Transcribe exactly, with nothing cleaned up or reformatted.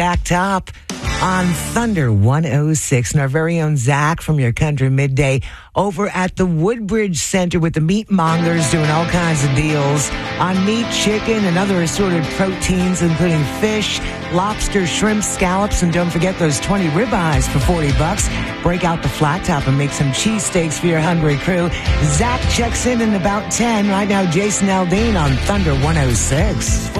Back Top on Thunder one oh six. And our very own Zach from Your Country Midday over at the Woodbridge Center with the meat mongers doing all kinds of deals on meat, chicken, and other assorted proteins, including fish, lobster, shrimp, scallops, and don't forget those twenty ribeyes for forty bucks. Break out the flat top and make some cheesesteaks for your hungry crew. Zach checks in in about ten. Right now, Jason Aldean on Thunder one oh six.